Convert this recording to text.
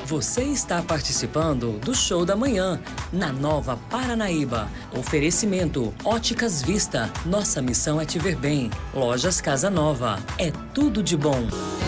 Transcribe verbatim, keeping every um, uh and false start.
Você está participando do Show da Manhã, na Nova Paranaíba. Oferecimento Óticas Vista. Nossa missão é te ver bem. Lojas Casa Nova. É tudo de bom.